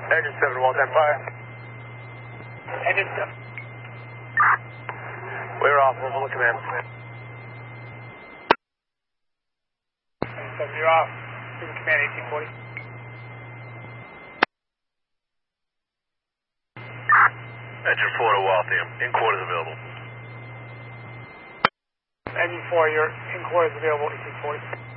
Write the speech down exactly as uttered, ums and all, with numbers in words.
Engine seven, Walton Empire. Engine seven. We're off, Overlook Command. Engine seven, you're off. Cruising Command eighteen forty. Engine four to Waltham, in quarters available. Engine four, you're in quarters available, eighteen forty.